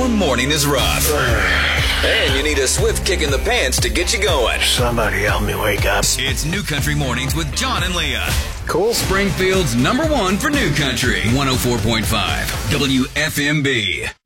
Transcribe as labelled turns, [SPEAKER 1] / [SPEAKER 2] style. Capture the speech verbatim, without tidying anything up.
[SPEAKER 1] morning is rough. And you need a swift kick in the pants to get you going.
[SPEAKER 2] Somebody help me wake up.
[SPEAKER 1] It's New Country Mornings with John and Leah.
[SPEAKER 2] Cool.
[SPEAKER 1] Springfield's number one for New Country. one oh four point five W F M B.